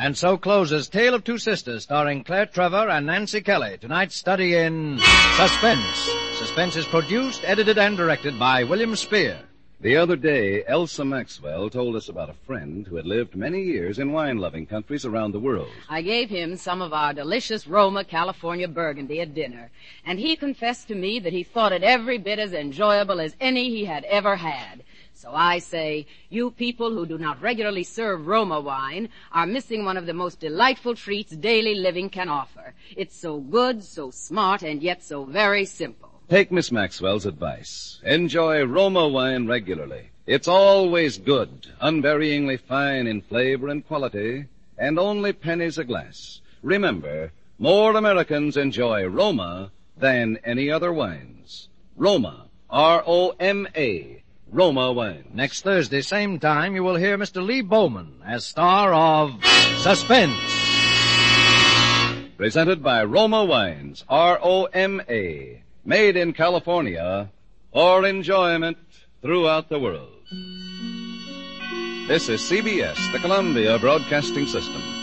And so closes Tale of Two Sisters, starring Claire Trevor and Nancy Kelly. Tonight's study in suspense. Suspense is produced, edited, and directed by William Spear. The other day, Elsa Maxwell told us about a friend who had lived many years in wine-loving countries around the world. I gave him some of our delicious Roma California Burgundy at dinner, and he confessed to me that he thought it every bit as enjoyable as any he had ever had. So I say, you people who do not regularly serve Roma wine are missing one of the most delightful treats daily living can offer. It's so good, so smart, and yet so very simple. Take Miss Maxwell's advice. Enjoy Roma wine regularly. It's always good, unvaryingly fine in flavor and quality, and only pennies a glass. Remember, more Americans enjoy Roma than any other wines. Roma, R-O-M-A. Roma wine. Next Thursday, same time, you will hear Mr. Lee Bowman as star of Suspense. Presented by Roma Wines, R-O-M-A. Made in California for enjoyment throughout the world. This is CBS, the Columbia Broadcasting System.